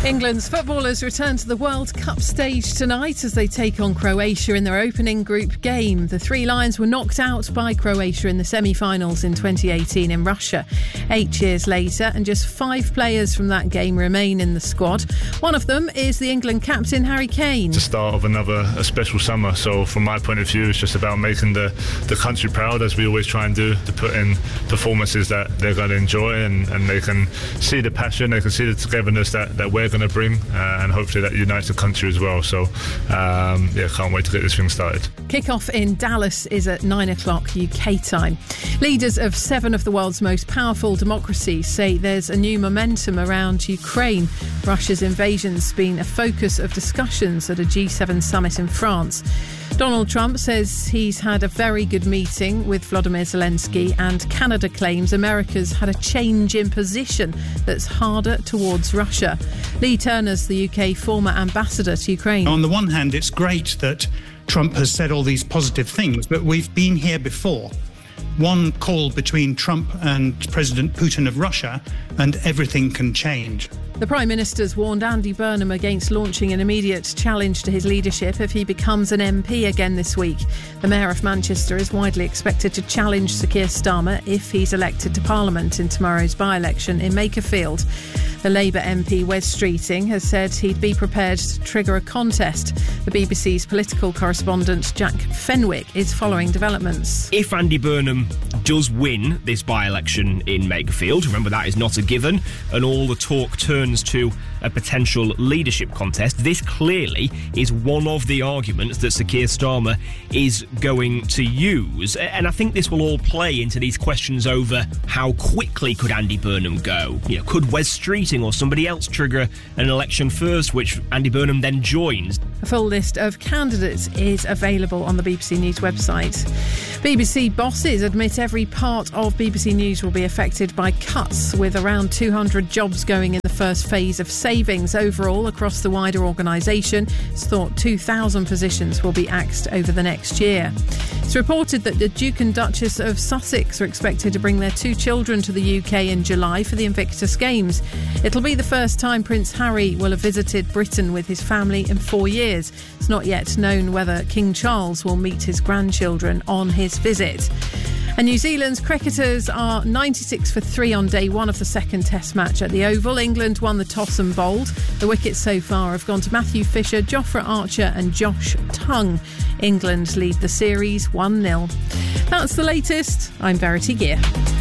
England's footballers return to the World Cup stage tonight as they take on Croatia in their opening group game. The Three Lions were knocked out by Croatia in the semi-finals in 2018 in Russia. 8 years later, and just 5 players from that game remain in the squad. One of them is the England captain, Harry Kane. It's the start of a special summer, so from my point of view, it's just about making the country proud, as we always try and do, to put in performances that they're going to enjoy and they can see the passion, they can see the togetherness that we're going to bring, and hopefully that unites the country as well. So can't wait to get this thing started. Kick-off in Dallas is at 9 o'clock UK time. Leaders of 7 of the world's most powerful democracies say there's a new momentum around Ukraine. Russia's invasion's been a focus of discussions at a G7 summit in France. Donald Trump says he's had a very good meeting with Volodymyr Zelensky, and Canada claims America's had a change in position that's harder towards Russia. Lee Turner's the UK former ambassador to Ukraine. On the one hand, it's great that Trump has said all these positive things, but we've been here before. One call between Trump and President Putin of Russia and everything can change. The Prime Minister's warned Andy Burnham against launching an immediate challenge to his leadership if he becomes an MP again this week. The Mayor of Manchester is widely expected to challenge Sir Keir Starmer if he's elected to Parliament in tomorrow's by-election in Makerfield. The Labour MP Wes Streeting has said he'd be prepared to trigger a contest. The BBC's political correspondent Jack Fenwick is following developments. If Andy Burnham does win this by-election in Makerfield, remember that is not a given, and all the talk turns to a potential leadership contest, this clearly is one of the arguments that Sir Keir Starmer is going to use. And I think this will all play into these questions over how quickly could Andy Burnham go? Could Wes Streeting or somebody else trigger an election first, which Andy Burnham then joins? A full list of candidates is available on the BBC News website. BBC bosses admit every part of BBC News will be affected by cuts, with around 200 jobs going in the first phase of savings. Overall, across the wider organisation, it's thought 2,000 positions will be axed over the next year. It's reported that the Duke and Duchess of Sussex are expected to bring their 2 children to the UK in July for the Invictus Games. It'll be the first time Prince Harry will have visited Britain with his family in 4 years. It's not yet known whether King Charles will meet his grandchildren on his visit. And New Zealand's cricketers are 96 for 3 on day 1 of the second Test match at the Oval. England won the toss and bowled. The wickets so far have gone to Matthew Fisher, Jofra Archer and Josh Tongue. England lead the series 1-0. That's the latest. I'm Verity Gear.